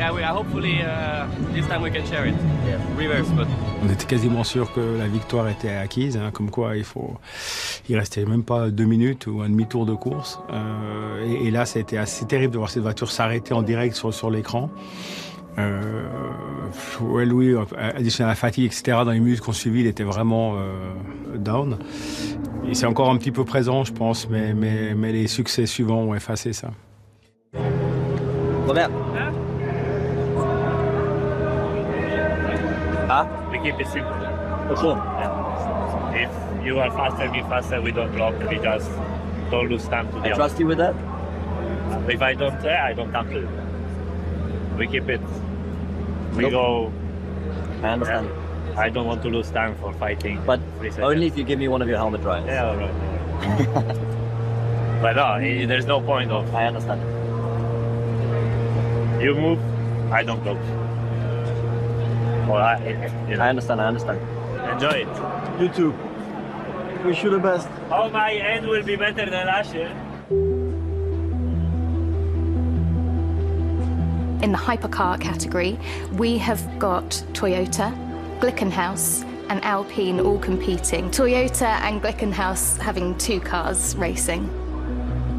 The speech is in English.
Yeah, hopefully this time we can share it. Yeah. Reverse, but. On était quasiment sûr que la victoire était acquise, hein, comme quoi il restait même pas 2 minutes ou un demi-tour de course. Et là, ça a été assez terrible de voir cette voiture s'arrêter en direct sur l'écran. Ouais, Louis, additionné à la fatigue, etc., dans les minutes qu'on suivit, il était vraiment down. Et c'est encore un petit peu présent, je pense, mais les succès suivants ont effacé ça. Robert. Ah? We keep it simple. Okay. Yeah. If you are faster, me faster, we don't block, we just don't lose time to the I trust you with that? If I don't come to you. We keep it. We go. I understand. I don't want to lose time for fighting. But only if you give me one of your helmet drives. Yeah, all right. But no, there's no point of. I understand. You move, I don't block. Or I understand. Enjoy it. You too. Wish you the best. Oh, my end will be better than last year. In the hypercar category, we have got Toyota, Glickenhaus and Alpine all competing. Toyota and Glickenhaus having 2 cars racing.